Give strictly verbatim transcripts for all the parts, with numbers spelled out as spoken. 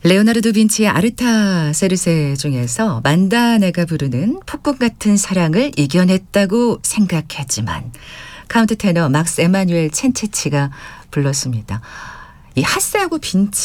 레오나르도 빈치의 아르타세르세 중에서 만다네가 부르는 폭풍 같은 사랑을 이겨냈다고 생각했지만 카운트 테너 막스 에마누엘 첸체치가 불렀습니다. 이 하세하고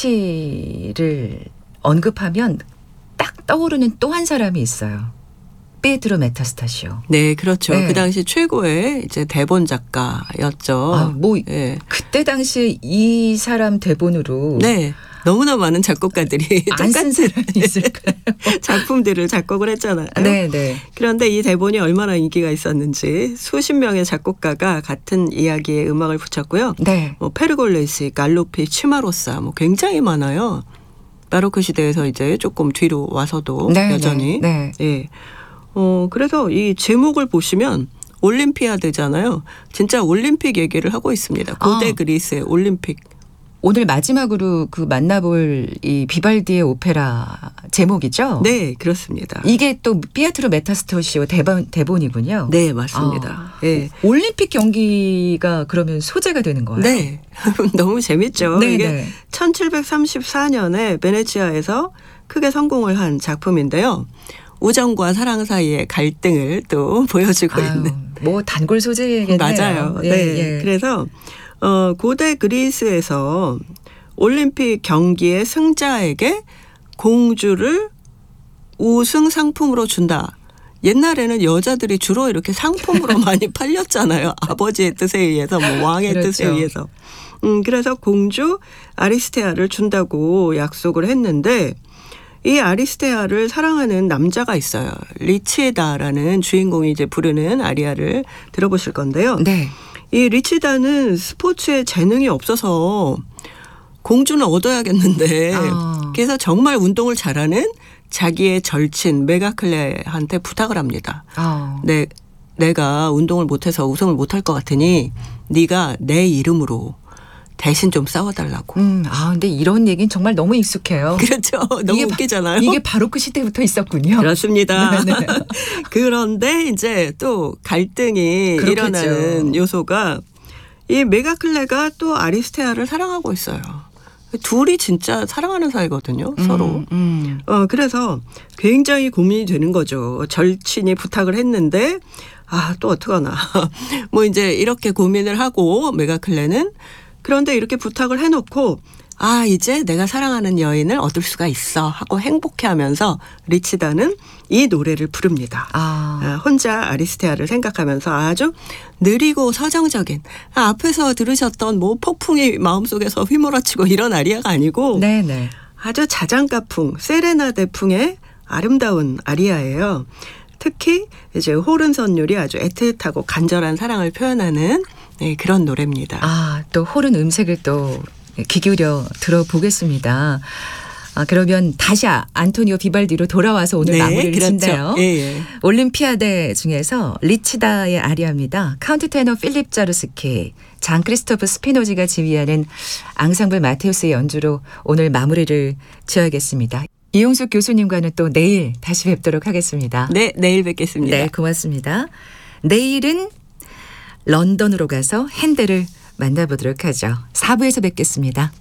빈치를 언급하면 딱 떠오르는 또 한 사람이 있어요. 피에트로 메타스타시오. 네, 그렇죠. 네. 그 당시 최고의 이제 대본 작가였죠. 아, 뭐 네. 그때 당시에 이 사람 대본으로 네. 너무나 많은 작곡가들이 안 쓴 사람이 있을까요? 작품들을 작곡을 했잖아요. 네, 네. 그런데 이 대본이 얼마나 인기가 있었는지 수십 명의 작곡가가 같은 이야기에 음악을 붙였고요. 네. 뭐 페르골레시, 갈로피, 치마로사 뭐 굉장히 많아요. 바로크 시대에서 이제 조금 뒤로 와서도 네, 여전히. 네, 네. 예. 어 그래서 이 제목을 보시면 올림피아드잖아요. 진짜 올림픽 얘기를 하고 있습니다. 고대 아. 그리스의 올림픽. 오늘 마지막으로 그 만나볼 이 비발디의 오페라 제목이죠? 네, 그렇습니다. 이게 또 피에트로 메타스타시오 대본, 대본이군요. 네, 맞습니다. 아, 네. 올림픽 경기가 그러면 소재가 되는 거예요? 네. 너무 재밌죠. 네, 이게 네. 천칠백삼십사 년에 베네치아에서 크게 성공을 한 작품인데요. 우정과 사랑 사이의 갈등을 또 보여주고 아유, 있는. 뭐 단골 소재겠네요. 맞아요. 예, 네. 예. 그래서 어, 고대 그리스에서 올림픽 경기의 승자에게 공주를 우승 상품으로 준다. 옛날에는 여자들이 주로 이렇게 상품으로 많이 팔렸잖아요. 아버지의 뜻에 의해서 뭐 왕의 그렇죠. 뜻에 의해서. 음, 그래서 공주 아리스테아를 준다고 약속을 했는데 이 아리스테아를 사랑하는 남자가 있어요. 리치다라는 주인공이 이제 부르는 아리아를 들어보실 건데요. 네. 이 리치다는 스포츠에 재능이 없어서 공주는 얻어야겠는데 아. 그래서 정말 운동을 잘하는 자기의 절친 메가클레한테 부탁을 합니다. 아. 내, 내가 운동을 못해서 우승을 못할 것 같으니 네가 내 이름으로 대신 좀 싸워달라고. 음, 아, 근데 이런 얘기는 정말 너무 익숙해요. 그렇죠. 너무 이게 바- 웃기잖아요. 이게 바로크 시대부터 있었군요. 그렇습니다. 네, 네. 그런데 이제 또 갈등이 그렇겠죠. 일어나는 요소가 이 메가클레가 또 아리스테아를 사랑하고 있어요. 둘이 진짜 사랑하는 사이거든요. 서로. 음, 음. 어, 그래서 굉장히 고민이 되는 거죠. 절친이 부탁을 했는데 아, 또 어떡하나. 뭐 이제 이렇게 고민을 하고 메가클레는 그런데 이렇게 부탁을 해놓고 아 이제 내가 사랑하는 여인을 얻을 수가 있어 하고 행복해하면서 리치다는 이 노래를 부릅니다. 아. 아, 혼자 아리스테아를 생각하면서 아주 느리고 서정적인 아, 앞에서 들으셨던 뭐 폭풍이 마음속에서 휘몰아치고 이런 아리아가 아니고 네네. 아주 자장가풍 세레나데풍의 아름다운 아리아예요. 특히 이제 호른 선율이 아주 애틋하고 간절한 사랑을 표현하는 네, 그런 노래입니다. 아, 또 호른 음색을 또 귀 기울여 들어보겠습니다. 아, 그러면 다시 아- 안토니오 비발디로 돌아와서 오늘 네, 마무리를 그렇죠. 짓네요. 예, 예. 올림피아데 중에서 리치다의 아리아입니다. 카운트 테너 필립 자루스키, 장 크리스토프 스피노지가 지휘하는 앙상블 마테우스의 연주로 오늘 마무리를 지어야겠습니다. 이용숙 교수님과는 또 내일 다시 뵙도록 하겠습니다. 네, 내일 뵙겠습니다. 네, 고맙습니다. 내일은 런던으로 가서 핸델을 만나보도록 하죠. 사 부에서 뵙겠습니다.